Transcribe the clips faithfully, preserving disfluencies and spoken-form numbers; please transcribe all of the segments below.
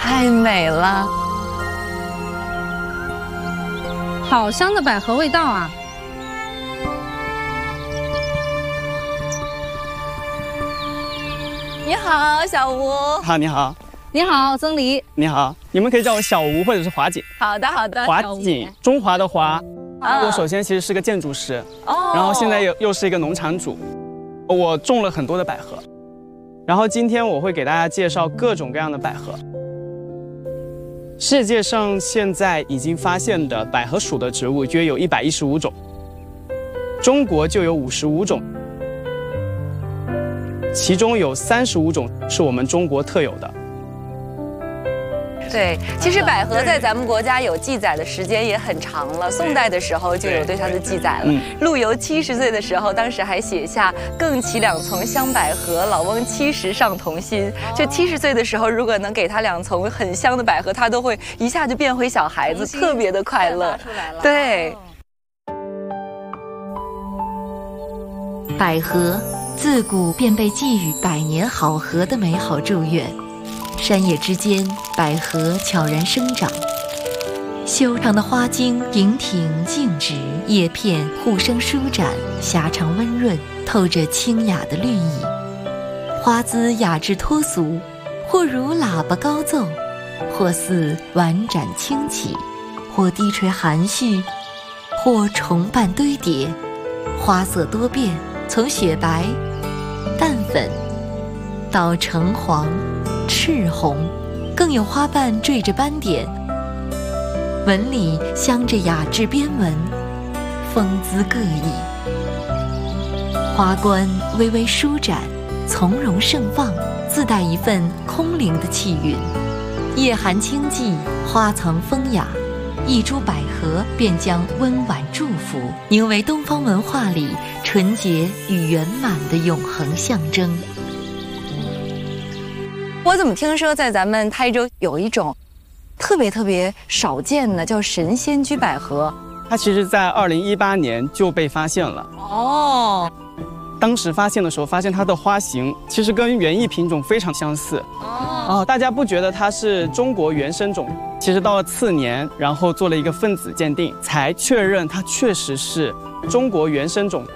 太美了， 好香的百合味道啊！ 你好，小吴。 好，你好。 你好，曾黎。 你好，你们可以叫我小吴或者是华锦。 好的，好的。 华锦，中华的华。 啊、 我首先其实是个建筑师， 哦， 然后现在又又是一个农场主。我种了很多的百合，然后今天我会给大家介绍各种各样的百合。世界上现在已经发现的百合属的植物约有一百一十五种，中国就有五十五种，其中有三十五种是我们中国特有的。 对，其实百合在咱们国家有记载的时间也很长了，宋代的时候就有对它的记载了。陆游七十岁的时候，当时还写下“更起两丛香百合，老翁七十上同心”。就七十岁的时候，如果能给他两丛很香的百合，他都会一下就变回小孩子，特别的快乐。对， 百合自古便被寄予百年好合的美好祝愿。山野之间，百合悄然生长，修长的花茎挺挺径直，叶片互生舒展，狭长温润，透着清雅的绿意。花姿雅致脱俗，或如喇叭高奏，或似婉展轻启，或低垂含蓄，或重瓣堆叠。花色多变，从雪白、淡粉到橙黄、赤红，更有花瓣缀着斑点，纹理镶着雅致边纹，风姿各异。花冠微微舒展，从容盛放，自带一份空灵的气韵。叶含清寂，花藏风雅，一株百合便将温婉祝福凝为东方文化里纯洁与圆满的永恒象征。 我怎么听说在咱们台州有一种特别特别少见的叫神仙居百合？ 它其实在二零一八年就被发现了。哦，当时发现的时候，发现它的花型其实跟园艺品种非常相似。哦，大家不觉得它是中国原生种？其实到了次年，然后做了一个分子鉴定，才确认它确实是中国原生种。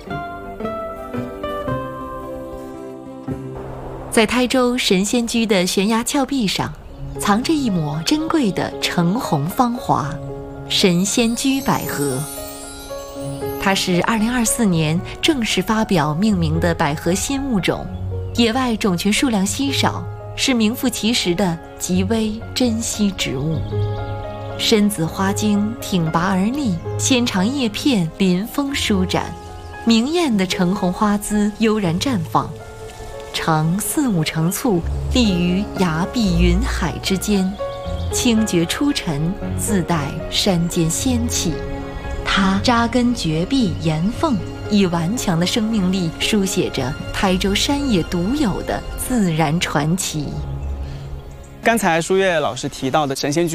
在台州神仙居的悬崖峭壁上，藏着一抹珍贵的橙红芳华——神仙居百合。它是二零二四年正式发表命名的百合新物种，野外种群数量稀少，是名副其实的极微珍稀植物。深紫花茎挺拔而立，纤长叶片临风舒展，明艳的橙红花姿悠然绽放。呈四五成簇，立于崖壁云海之间，清绝出尘，自带山间仙气。它扎根绝壁岩缝，以顽强的生命力书写着台州山野独有的自然传奇。 刚才舒月老师提到的神仙居